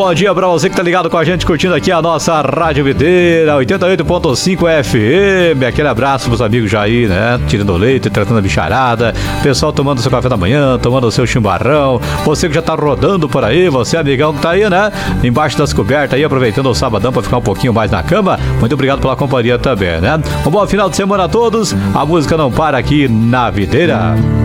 bom dia pra você que tá ligado com a gente, curtindo aqui a nossa Rádio Videira, 88.5 FM. Aquele abraço pros amigos já aí, né? Tirando o leite, tratando a bicharada. Pessoal tomando seu café da manhã, tomando o seu chimarrão. Você que já tá rodando por aí, você amigão que tá aí, né? Embaixo das cobertas aí, aproveitando o sabadão pra ficar um pouquinho mais na cama. Muito obrigado pela companhia também, né? Um bom final de semana a todos. A música não para aqui na Videira.